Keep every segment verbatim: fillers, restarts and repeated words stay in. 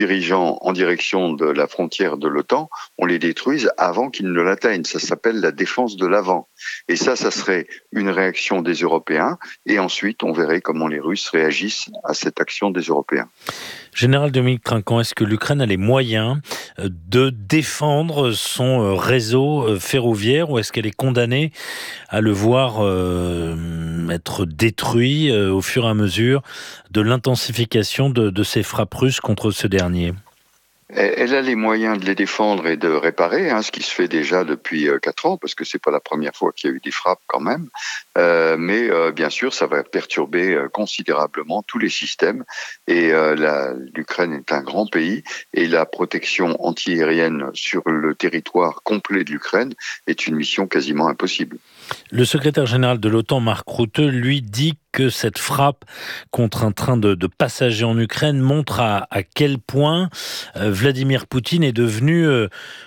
dirigeants en direction de la frontière de l'OTAN, on les détruise avant qu'ils ne l'atteignent. Ça s'appelle la défense de l'avant. Et ça, ça serait une réaction des Européens. Et ensuite, on verrait comment les Russes réagissent à cette action des Européens. Général Dominique Trinquant, est-ce que l'Ukraine a les moyens de défendre son réseau ferroviaire ou est-ce qu'elle est condamnée à le voir euh, être détruit euh, au fur et à mesure de l'intensification de, de ces frappes russes contre ce dernier ? Elle a les moyens de les défendre et de réparer, hein, ce qui se fait déjà depuis quatre ans, parce que c'est pas la première fois qu'il y a eu des frappes quand même. Euh, mais euh, bien sûr, ça va perturber euh, considérablement tous les systèmes. Et euh, la, l'Ukraine est un grand pays, et la protection antiaérienne sur le territoire complet de l'Ukraine est une mission quasiment impossible. Le secrétaire général de l'OTAN, Mark Rutte, lui dit que cette frappe contre un train de, de passagers en Ukraine montre à, à quel point euh, Vladimir Poutine est devenu euh,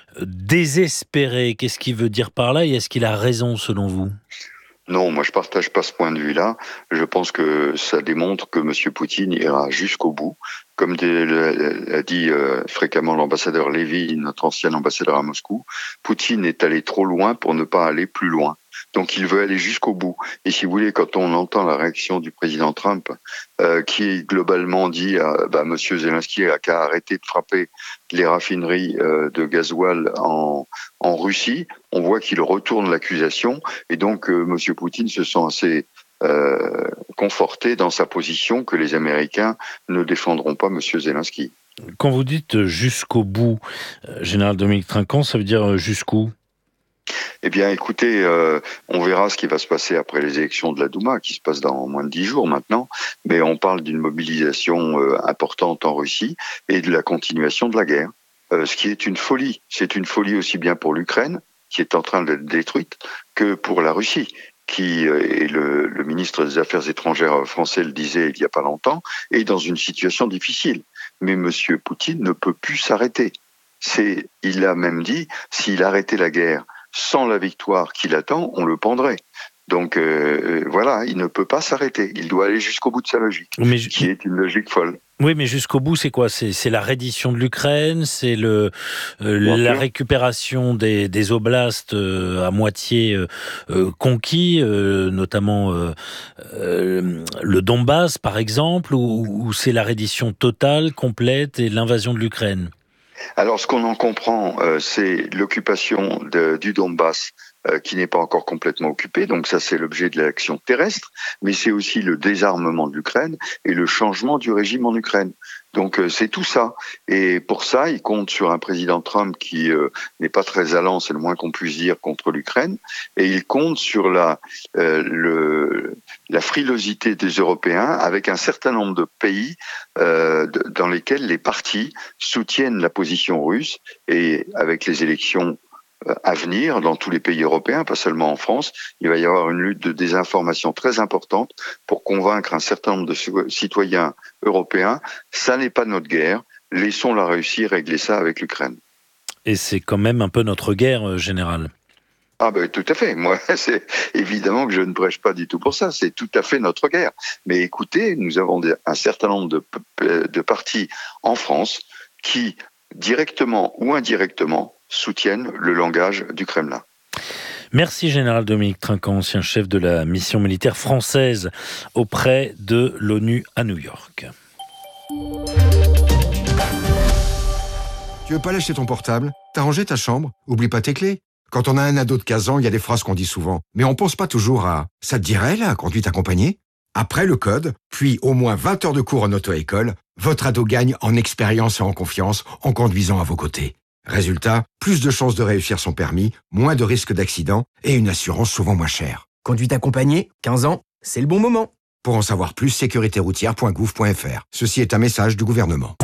désespéré. Qu'est-ce qu'il veut dire par là et est-ce qu'il a raison selon vous ? Non, moi je partage pas ce point de vue-là. Je pense que ça démontre que M. Poutine ira jusqu'au bout. Comme l'a dit euh, fréquemment l'ambassadeur Lévy, notre ancien ambassadeur à Moscou, Poutine est allé trop loin pour ne pas aller plus loin. Donc il veut aller jusqu'au bout. Et si vous voulez, quand on entend la réaction du président Trump, euh, qui globalement dit à bah, M. Zelensky a qu'à arrêter de frapper les raffineries euh, de gasoil en, en Russie, on voit qu'il retourne l'accusation. Et donc euh, M. Poutine se sent assez euh, conforté dans sa position que les Américains ne défendront pas M. Zelensky. Quand vous dites jusqu'au bout, euh, Général Dominique Trinquant, ça veut dire jusqu'où ? Eh bien, écoutez, euh, on verra ce qui va se passer après les élections de la Douma, qui se passent dans moins de dix jours maintenant. Mais on parle d'une mobilisation euh, importante en Russie et de la continuation de la guerre. Euh, ce qui est une folie. C'est une folie aussi bien pour l'Ukraine, qui est en train d'être détruite, que pour la Russie, qui, euh, et le, le ministre des Affaires étrangères français le disait il n'y a pas longtemps, est dans une situation difficile. Mais M. Poutine ne peut plus s'arrêter. C'est, il a même dit, s'il arrêtait la guerre sans la victoire qui l'attend, on le pendrait. Donc euh, voilà, il ne peut pas s'arrêter. Il doit aller jusqu'au bout de sa logique, mais je... qui est une logique folle. Oui, mais jusqu'au bout, c'est quoi ? C'est, c'est la reddition de l'Ukraine, c'est le, euh, la récupération des, des oblasts euh, à moitié euh, conquis, euh, notamment euh, euh, le Donbass, par exemple, ou, ou c'est la reddition totale, complète et l'invasion de l'Ukraine ? Alors, ce qu'on en comprend, euh, c'est l'occupation de, du Donbass euh, qui n'est pas encore complètement occupé. Donc ça, c'est l'objet de l'action terrestre. Mais c'est aussi le désarmement de l'Ukraine et le changement du régime en Ukraine. Donc euh, c'est tout ça. Et pour ça, il compte sur un président Trump qui euh, n'est pas très allant, c'est le moins qu'on puisse dire, contre l'Ukraine. Et il compte sur la, euh, le, la frilosité des Européens avec un certain nombre de pays euh, de, dans lesquels les partis soutiennent la position russe. Et avec les élections à venir dans tous les pays européens, pas seulement en France, il va y avoir une lutte de désinformation très importante pour convaincre un certain nombre de citoyens européens, ça n'est pas notre guerre, laissons la Russie régler ça avec l'Ukraine. Et c'est quand même un peu notre guerre, général. Ah ben tout à fait, moi c'est évidemment que je ne prêche pas du tout pour ça, c'est tout à fait notre guerre. Mais écoutez, nous avons un certain nombre de, de partis en France qui, directement ou indirectement, soutiennent le langage du Kremlin. Merci Général Dominique Trinquant, ancien chef de la mission militaire française auprès de l'ONU à New York. Tu veux pas lâcher ton portable ? T'as rangé ta chambre ? Oublie pas tes clés. Quand on a un ado de quinze ans, il y a des phrases qu'on dit souvent. Mais on pense pas toujours à « ça te dirait la conduite accompagnée ?» Après le code, puis au moins vingt heures de cours en auto-école, votre ado gagne en expérience et en confiance en conduisant à vos côtés. Résultat, plus de chances de réussir son permis, moins de risques d'accident et une assurance souvent moins chère. Conduite accompagnée, quinze ans, c'est le bon moment. Pour en savoir plus, sécurité routière point gouv point f r. Ceci est un message du gouvernement.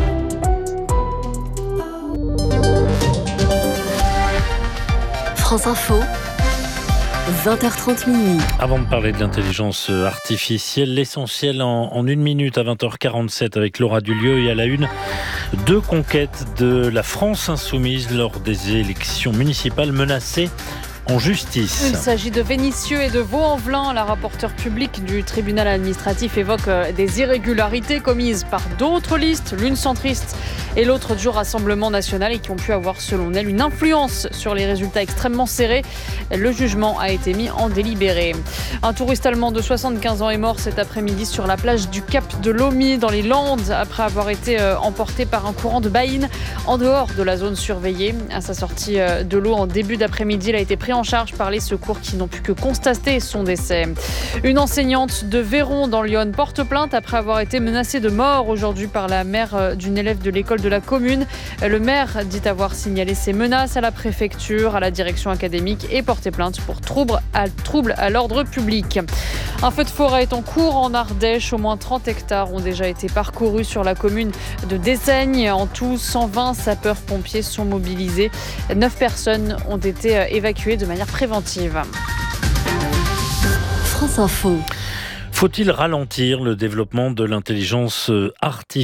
France Info, vingt heures trente minuit. Avant de parler de l'intelligence artificielle, l'essentiel en, en une minute à vingt heures quarante-sept avec Laura Dulieu et à la une, deux conquêtes de la France insoumise lors des élections municipales menacées en justice. Il s'agit de Vénissieux et de Vaux-en-Velin. La rapporteure publique du tribunal administratif évoque des irrégularités commises par d'autres listes, l'une centriste et l'autre du Rassemblement national, et qui ont pu avoir, selon elle, une influence sur les résultats extrêmement serrés. Le jugement a été mis en délibéré. Un touriste allemand de soixante-quinze ans est mort cet après-midi sur la plage du Cap de Lomy dans les Landes après avoir été emporté par un courant de baïne en dehors de la zone surveillée. À sa sortie de l'eau en début d'après-midi, il a été pris en charge par les secours qui n'ont pu que constater son décès. Une enseignante de Véron dans l'Yonne porte plainte après avoir été menacée de mort aujourd'hui par la mère d'une élève de l'école de la commune. Le maire dit avoir signalé ces menaces à la préfecture, à la direction académique et porté plainte pour trouble à, trouble à l'ordre public. Un feu de forêt est en cours en Ardèche. Au moins trente hectares ont déjà été parcourus sur la commune de Dessaigne. En tout, cent vingt sapeurs-pompiers sont mobilisés. neuf personnes ont été évacuées de manière préventive. France Info. Faut-il ralentir le développement de l'intelligence artificielle ?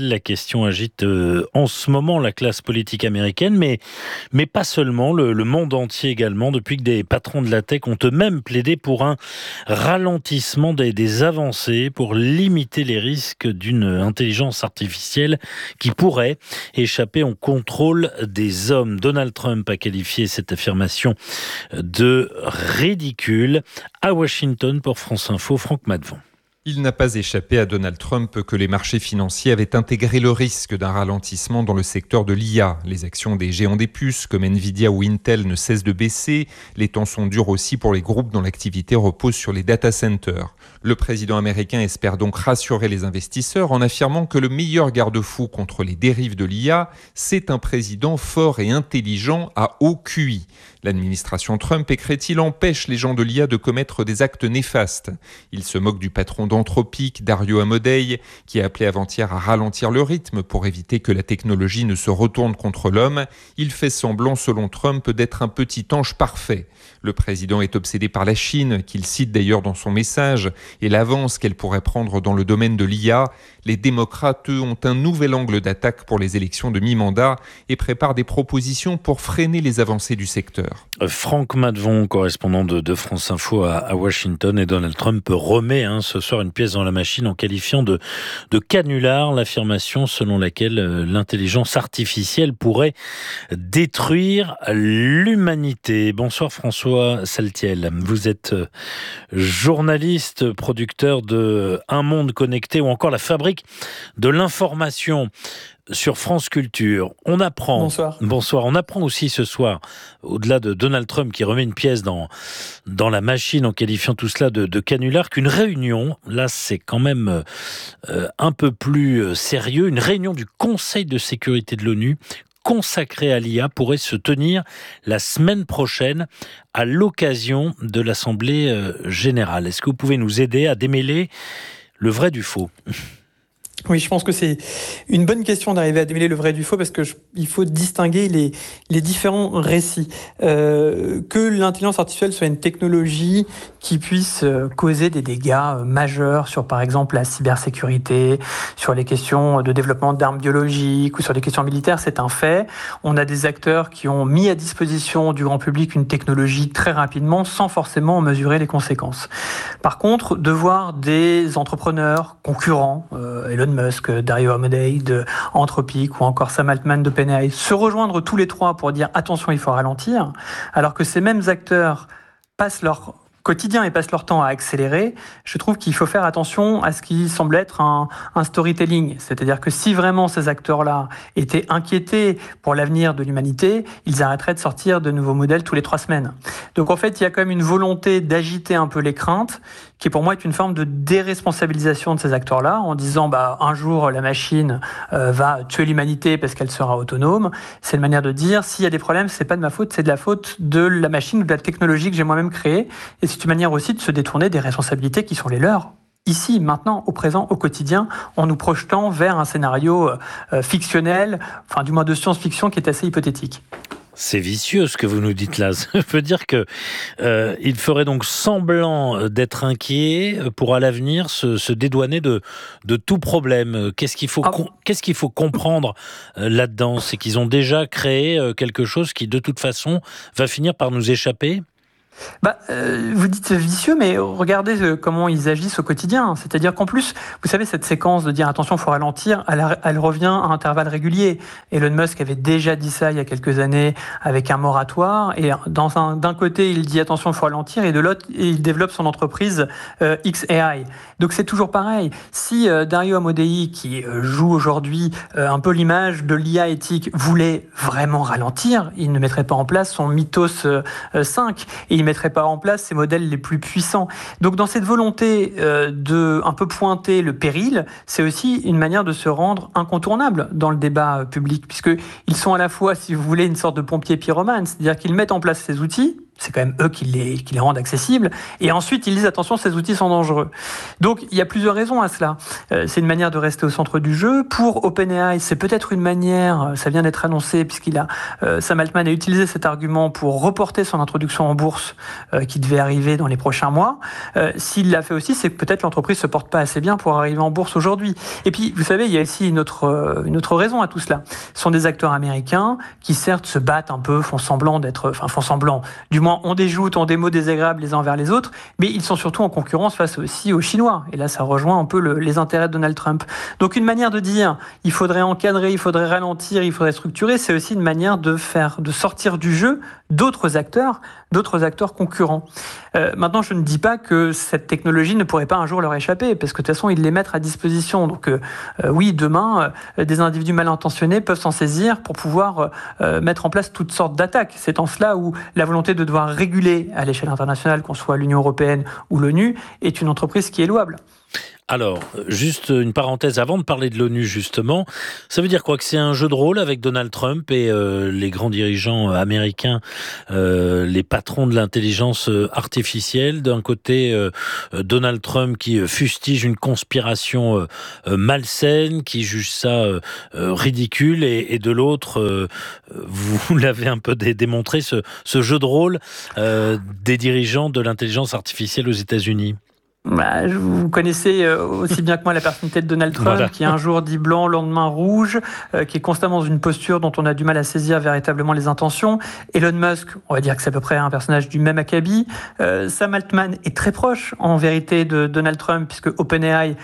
La question agite en ce moment la classe politique américaine, mais, mais pas seulement, le, le monde entier également, depuis que des patrons de la tech ont eux-mêmes plaidé pour un ralentissement des, des avancées pour limiter les risques d'une intelligence artificielle qui pourrait échapper au contrôle des hommes. Donald Trump a qualifié cette affirmation de ridicule. À Washington, pour France Info, Franck Madvon. Il n'a pas échappé à Donald Trump que les marchés financiers avaient intégré le risque d'un ralentissement dans le secteur de l'I A. Les actions des géants des puces comme Nvidia ou Intel ne cessent de baisser. Les temps sont durs aussi pour les groupes dont l'activité repose sur les data centers. Le président américain espère donc rassurer les investisseurs en affirmant que le meilleur garde-fou contre les dérives de l'I A, c'est un président fort et intelligent à haut Q I. L'administration Trump, écrit-il, empêche les gens de l'I A de commettre des actes néfastes. Il se moque du patron d'Anthropic, Dario Amodei, qui a appelé avant-hier à ralentir le rythme pour éviter que la technologie ne se retourne contre l'homme. Il fait semblant, selon Trump, d'être un petit ange parfait. Le président est obsédé par la Chine, qu'il cite d'ailleurs dans son message, et l'avance qu'elle pourrait prendre dans le domaine de l'I A. Les démocrates, eux, ont un nouvel angle d'attaque pour les élections de mi-mandat et préparent des propositions pour freiner les avancées du secteur. Franck Madvon, correspondant de, de France Info à, à Washington, et Donald Trump remet hein, ce soir une pièce dans la machine en qualifiant de, de canular l'affirmation selon laquelle euh, l'intelligence artificielle pourrait détruire l'humanité. Bonsoir François Saltiel, vous êtes euh, journaliste, producteur de Un Monde Connecté ou encore La Fabrique de l'Information sur France Culture. On apprend, Bonsoir. Bonsoir. On apprend aussi ce soir, au-delà de Donald Trump qui remet une pièce dans, dans la machine en qualifiant tout cela de, de canular, qu'une réunion, là c'est quand même euh, un peu plus sérieux, une réunion du Conseil de sécurité de l'ONU consacrée à l'I A pourrait se tenir la semaine prochaine à l'occasion de l'Assemblée euh, générale. Est-ce que vous pouvez nous aider à démêler le vrai du faux ? Oui, je pense que c'est une bonne question d'arriver à démêler le vrai du faux parce que je, il faut distinguer les, les différents récits. Euh, que l'intelligence artificielle soit une technologie qui puisse causer des dégâts majeurs sur, par exemple, la cybersécurité, sur les questions de développement d'armes biologiques ou sur les questions militaires, c'est un fait. On a des acteurs qui ont mis à disposition du grand public une technologie très rapidement sans forcément en mesurer les conséquences. Par contre, de voir des entrepreneurs concurrents, euh, Elon Musk, Dario Amodei de Anthropic ou encore Sam Altman d'OpenAI se rejoindre tous les trois pour dire attention, il faut ralentir, alors que ces mêmes acteurs passent leur quotidien et passent leur temps à accélérer, je trouve qu'il faut faire attention à ce qui semble être un, un storytelling. C'est-à-dire que si vraiment ces acteurs-là étaient inquiétés pour l'avenir de l'humanité, ils arrêteraient de sortir de nouveaux modèles tous les trois semaines. Donc en fait, il y a quand même une volonté d'agiter un peu les craintes, qui pour moi est une forme de déresponsabilisation de ces acteurs-là, en disant bah un jour la machine euh, va tuer l'humanité parce qu'elle sera autonome. C'est une manière de dire s'il y a des problèmes, c'est pas de ma faute, c'est de la faute de la machine ou de la technologie que j'ai moi-même créée. Et c'est une manière aussi de se détourner des responsabilités qui sont les leurs. Ici, maintenant, au présent, au quotidien, en nous projetant vers un scénario euh, fictionnel, enfin du moins de science-fiction qui est assez hypothétique. C'est vicieux ce que vous nous dites là. Ça veut dire que euh, il ferait donc semblant d'être inquiet pour à l'avenir se, se dédouaner de, de tout problème. Qu'est-ce qu'il faut, ah. com- qu'est-ce qu'il faut comprendre euh, là-dedans ? C'est qu'ils ont déjà créé euh, quelque chose qui de toute façon va finir par nous échapper ? Bah, euh, vous dites vicieux, mais regardez euh, comment ils agissent au quotidien. C'est-à-dire qu'en plus, vous savez, cette séquence de dire attention, il faut ralentir, elle, elle revient à intervalles réguliers. Elon Musk avait déjà dit ça il y a quelques années avec un moratoire. Et dans un, d'un côté, il dit attention, il faut ralentir, et de l'autre, il développe son entreprise euh, X A I. Donc c'est toujours pareil. Si euh, Dario Amodei, qui euh, joue aujourd'hui euh, un peu l'image de l'I A éthique, voulait vraiment ralentir, il ne mettrait pas en place son Mythos euh, cinq. Et il ne mettrait pas en place ses modèles les plus puissants. Donc dans cette volonté euh, de un peu pointer le péril, c'est aussi une manière de se rendre incontournable dans le débat public, puisqu'ils sont à la fois, si vous voulez, une sorte de pompiers pyromanes, c'est-à-dire qu'ils mettent en place ces outils, c'est quand même eux qui les, qui les rendent accessibles, et ensuite ils disent attention, ces outils sont dangereux. Donc il y a plusieurs raisons à cela. Euh, c'est une manière de rester au centre du jeu. Pour OpenAI, c'est peut-être une manière, ça vient d'être annoncé, puisqu'il a, euh, Sam Altman a utilisé cet argument pour reporter son introduction en bourse euh, qui devait arriver dans les prochains mois. Euh, s'il l'a fait aussi, c'est que peut-être l'entreprise se porte pas assez bien pour arriver en bourse aujourd'hui. Et puis, vous savez, il y a aussi une autre, euh, une autre raison à tout cela. Ce sont des acteurs américains qui certes se battent un peu, font semblant d'être, enfin font semblant, du moins ont des joutes, ont des mots désagréables les uns envers les autres, mais ils sont surtout en concurrence face aussi aux Chinois. Et là, ça rejoint un peu le, les intérêts de Donald Trump. Donc une manière de dire, il faudrait encadrer, il faudrait ralentir, il faudrait structurer, c'est aussi une manière de faire, de sortir du jeu d'autres acteurs, d'autres acteurs concurrents. Euh, maintenant, je ne dis pas que cette technologie ne pourrait pas un jour leur échapper, parce que de toute façon, ils les mettent à disposition. Donc euh, euh, oui, demain, euh, des individus mal intentionnés peuvent s'en saisir pour pouvoir euh, mettre en place toutes sortes d'attaques. C'est en cela où la volonté de devoir réguler à l'échelle internationale, qu'on soit l'Union européenne ou l'ONU, est une entreprise qui est louable. Alors, juste une parenthèse avant de parler de l'ONU, justement. Ça veut dire quoi? Que c'est un jeu de rôle avec Donald Trump et euh, les grands dirigeants américains, euh, les patrons de l'intelligence artificielle. D'un côté, euh, Donald Trump qui fustige une conspiration euh, malsaine, qui juge ça euh, ridicule, et, et de l'autre, euh, vous l'avez un peu dé- démontré, ce, ce jeu de rôle euh, des dirigeants de l'intelligence artificielle aux États-Unis. Bah, vous connaissez aussi bien que moi la personnalité de Donald Trump, voilà. Qui un jour dit blanc, le lendemain rouge, euh, qui est constamment dans une posture dont on a du mal à saisir véritablement les intentions. Elon Musk, on va dire que c'est à peu près un personnage du même acabit. Euh, Sam Altman est très proche, en vérité, de Donald Trump, puisque OpenAI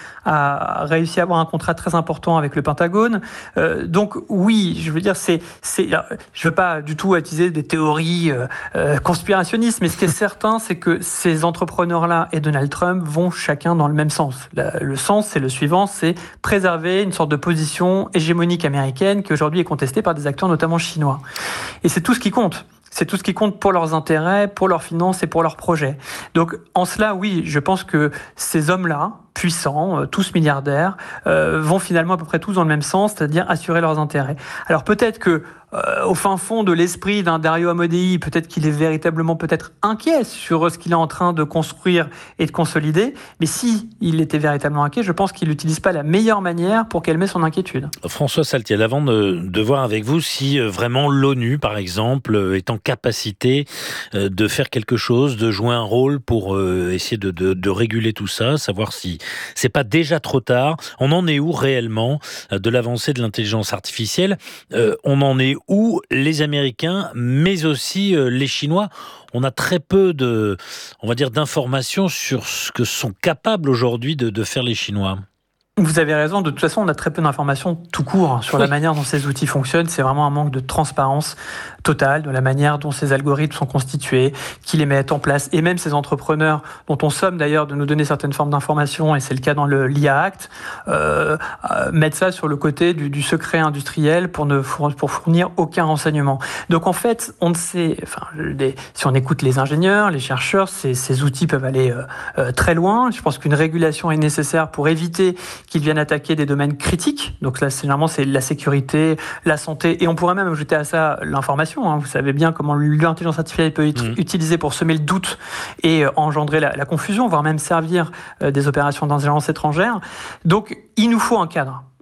a réussi à avoir un contrat très important avec le Pentagone. Euh, donc oui, je veux dire, c'est, c'est, je veux pas du tout utiliser des théories euh, euh, conspirationnistes, mais ce qui est certain, c'est que ces entrepreneurs-là et Donald Trump vont chacun dans le même sens. Le sens, c'est le suivant, c'est préserver une sorte de position hégémonique américaine qui aujourd'hui est contestée par des acteurs notamment chinois. Et c'est tout ce qui compte. C'est tout ce qui compte pour leurs intérêts, pour leurs finances et pour leurs projets. Donc en cela, oui, je pense que ces hommes-là, puissants, tous milliardaires, euh, vont finalement à peu près tous dans le même sens, c'est-à-dire assurer leurs intérêts. Alors peut-être que Euh, au fin fond de l'esprit d'un Dario Amodei, peut-être qu'il est véritablement peut-être inquiet sur ce qu'il est en train de construire et de consolider, mais si il était véritablement inquiet, je pense qu'il n'utilise pas la meilleure manière pour calmer son inquiétude. François Saltiel, avant de, de voir avec vous si vraiment l'ONU, par exemple, est en capacité de faire quelque chose, de jouer un rôle pour essayer de, de, de réguler tout ça, savoir si c'est pas déjà trop tard. On en est où réellement de l'avancée de l'intelligence artificielle? euh, On en est où les Américains, mais aussi euh, les Chinois? On a très peu de, on va dire, d'informations sur ce que sont capables aujourd'hui de, de faire les Chinois. Vous avez raison, de toute façon, on a très peu d'informations tout court sur oui. la manière dont ces outils fonctionnent. C'est vraiment un manque de transparence totale de la manière dont ces algorithmes sont constitués, qui les mettent en place, et même ces entrepreneurs dont on somme d'ailleurs de nous donner certaines formes d'informations, et c'est le cas dans le l'I A Act, euh, euh, mettent ça sur le côté du, du secret industriel pour ne pour fournir aucun renseignement. Donc en fait, on ne sait, enfin, les, si on écoute les ingénieurs, les chercheurs, ces, ces outils peuvent aller euh, euh, très loin. Je pense qu'une régulation est nécessaire pour éviter qu'ils viennent attaquer des domaines critiques. Donc là, généralement, c'est la sécurité, la santé, et on pourrait même ajouter à ça l'information. Hein. Vous savez bien comment l'intelligence artificielle peut être mmh. utilisée pour semer le doute et euh, engendrer la, la confusion, voire même servir euh, des opérations d'intelligence étrangère. Donc, il nous faut un cadre.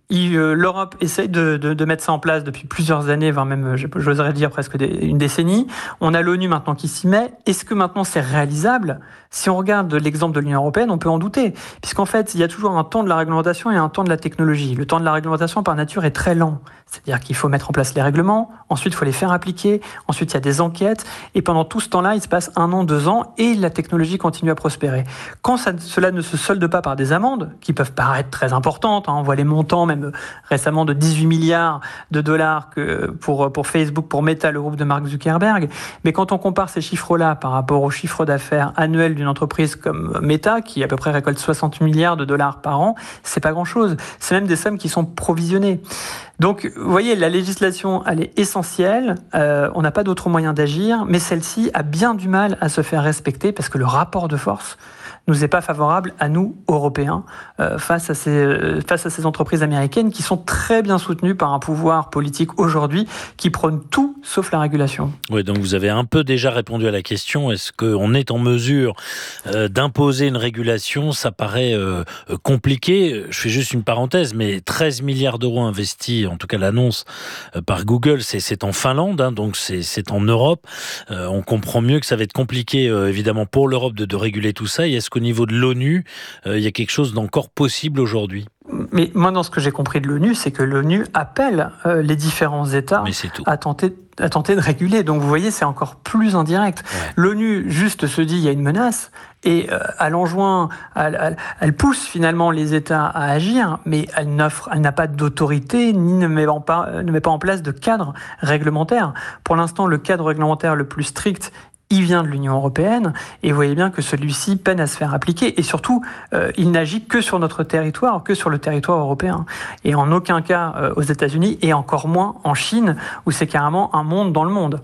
Il, euh, L'Europe essaye de, de, de mettre ça en place depuis plusieurs années, voire même, j'oserais dire, presque des, une décennie. On a l'ONU maintenant qui s'y met. Est-ce que maintenant c'est réalisable ? Si on regarde l'exemple de l'Union européenne, on peut en douter. Puisqu'en fait, il y a toujours un temps de la réglementation et un temps de la technologie. Le temps de la réglementation, par nature, est très lent. C'est-à-dire qu'il faut mettre en place les règlements, ensuite il faut les faire appliquer, ensuite il y a des enquêtes, et pendant tout ce temps-là, il se passe un an, deux ans, et la technologie continue à prospérer. Quand ça, cela ne se solde pas par des amendes, qui peuvent paraître très importantes, hein, on voit les montants, même récemment de dix-huit milliards de dollars que pour, pour Facebook, pour Meta, le groupe de Mark Zuckerberg, mais quand on compare ces chiffres-là par rapport au chiffre d'affaires annuel d'une entreprise comme Meta, qui à peu près récolte soixante milliards de dollars par an, c'est pas grand-chose. C'est même des sommes qui sont provisionnées. Donc, vous voyez, la législation, elle est essentielle. Euh, on n'a pas d'autre moyen d'agir, mais celle-ci a bien du mal à se faire respecter parce que le rapport de force nous est pas favorable à nous, Européens, euh, face à ces, euh, face à ces entreprises américaines qui sont très bien soutenues par un pouvoir politique aujourd'hui qui prône tout sauf la régulation. Oui, donc vous avez un peu déjà répondu à la question. Est-ce qu'on est en mesure euh, d'imposer une régulation ? Ça paraît euh, compliqué. Je fais juste une parenthèse, mais treize milliards d'euros investis, en tout cas l'annonce euh, par Google, c'est, c'est en Finlande, hein, donc c'est, c'est en Europe. Euh, on comprend mieux que ça va être compliqué, euh, évidemment, pour l'Europe de, de réguler tout ça. Et est-ce qu'au niveau de l'ONU, euh, il y a quelque chose d'encore possible aujourd'hui ? Mais moi, dans ce que j'ai compris de l'ONU, c'est que l'ONU appelle euh, les différents États à tenter, à tenter de réguler. Donc vous voyez, c'est encore plus indirect. Ouais. L'ONU juste se dit il y a une menace et euh, elle enjoint, elle, elle, elle pousse finalement les États à agir, mais elle n'offre, elle n'a pas d'autorité ni ne met, en pas, ne met pas en place de cadre réglementaire. Pour l'instant, le cadre réglementaire le plus strict, il vient de l'Union européenne, et vous voyez bien que celui-ci peine à se faire appliquer. Et surtout, euh, il n'agit que sur notre territoire, que sur le territoire européen. Et en aucun cas euh, aux États-Unis, et encore moins en Chine, où c'est carrément un monde dans le monde.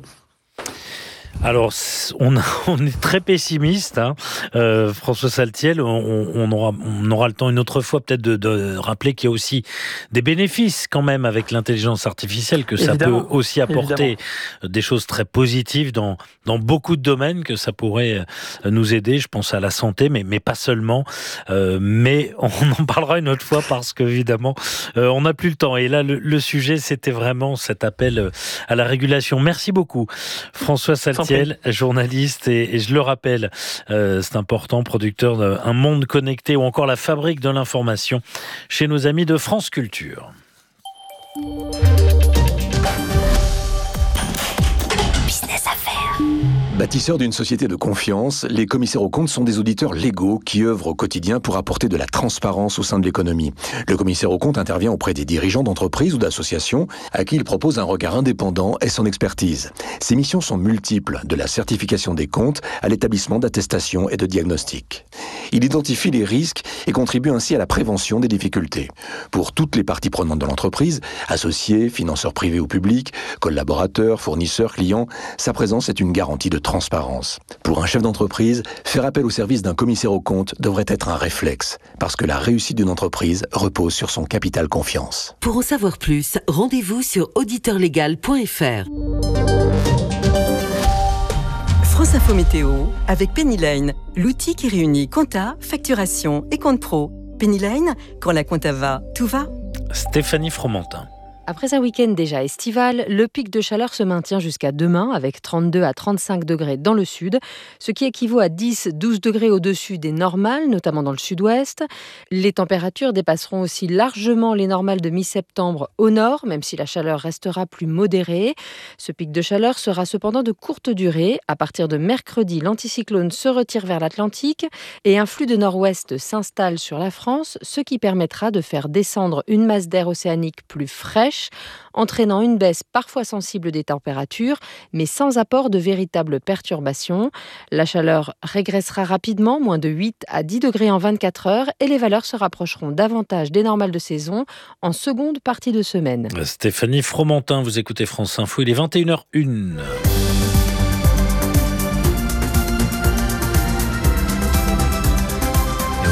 Alors, on, a, on est très pessimiste, hein. euh, François Saltiel. On, on, aura, on aura le temps une autre fois peut-être de, de rappeler qu'il y a aussi des bénéfices quand même avec l'intelligence artificielle, que ça évidemment, peut aussi apporter évidemment. Des choses très positives dans, dans beaucoup de domaines, que ça pourrait nous aider. Je pense à la santé, mais, mais pas seulement. Euh, mais on en parlera une autre fois parce qu'évidemment, euh, on n'a plus le temps. Et là, le, le sujet, c'était vraiment cet appel à la régulation. Merci beaucoup, François Saltiel. Journaliste et, et je le rappelle, euh, c'est important, producteur d'Un Monde Connecté ou encore La Fabrique de l'Information chez nos amis de France Culture. Business Affaires. Bâtisseurs d'une société de confiance, les commissaires aux comptes sont des auditeurs légaux qui œuvrent au quotidien pour apporter de la transparence au sein de l'économie. Le commissaire aux comptes intervient auprès des dirigeants d'entreprises ou d'associations à qui il propose un regard indépendant et son expertise. Ses missions sont multiples, de la certification des comptes à l'établissement d'attestations et de diagnostics. Il identifie les risques et contribue ainsi à la prévention des difficultés. Pour toutes les parties prenantes de l'entreprise, associés, financeurs privés ou publics, collaborateurs, fournisseurs, clients, sa présence est une garantie de transparence. Pour un chef d'entreprise, faire appel au service d'un commissaire aux comptes devrait être un réflexe, parce que la réussite d'une entreprise repose sur son capital confiance. Pour en savoir plus, rendez-vous sur auditeur légal point f r. France Info Météo avec Pennyline, l'outil qui réunit compta, facturation et compte pro. Pennyline, quand la compta va, tout va. Stéphanie Fromentin. Après un week-end déjà estival, le pic de chaleur se maintient jusqu'à demain avec trente-deux à trente-cinq degrés dans le sud, ce qui équivaut à dix à douze degrés au-dessus des normales, notamment dans le sud-ouest. Les températures dépasseront aussi largement les normales de mi-septembre au nord, même si la chaleur restera plus modérée. Ce pic de chaleur sera cependant de courte durée. À partir de mercredi, l'anticyclone se retire vers l'Atlantique et un flux de nord-ouest s'installe sur la France, ce qui permettra de faire descendre une masse d'air océanique plus fraîche, entraînant une baisse parfois sensible des températures, mais sans apport de véritables perturbations. La chaleur régressera rapidement, moins de huit à dix degrés en vingt-quatre heures, et les valeurs se rapprocheront davantage des normales de saison en seconde partie de semaine. Stéphanie Fromentin, vous écoutez France Info, il est vingt et une heures une.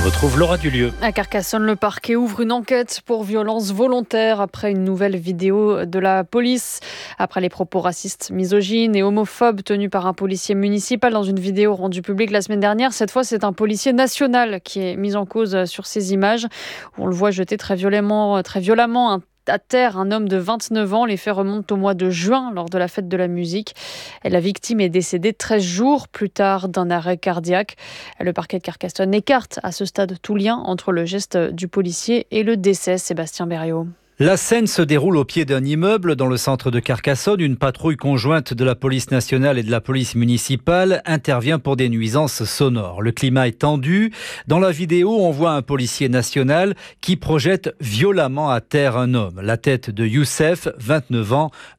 retrouve Laura Dulieu. À Carcassonne, le parquet ouvre une enquête pour violence volontaire après une nouvelle vidéo de la police. Après les propos racistes, misogynes et homophobes tenus par un policier municipal dans une vidéo rendue publique la semaine dernière, cette fois c'est un policier national qui est mis en cause sur ces images. On le voit jeter très violemment, très violemment un à terre un homme de vingt-neuf ans. Les faits remontent au mois de juin lors de la fête de la musique. La victime est décédée treize jours plus tard d'un arrêt cardiaque. Le parquet de Carcassonne écarte à ce stade tout lien entre le geste du policier et le décès. Sébastien Berriot. La scène se déroule au pied d'un immeuble dans le centre de Carcassonne. Une patrouille conjointe de la police nationale et de la police municipale intervient pour des nuisances sonores. Le climat est tendu. Dans la vidéo, on voit un policier national qui projette violemment à terre un homme. La tête de Youssef, vingt-neuf ans,